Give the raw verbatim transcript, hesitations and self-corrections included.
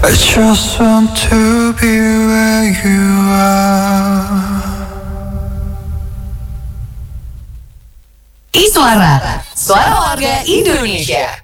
I just want to be where you are. Iswara, suara warga Indonesia.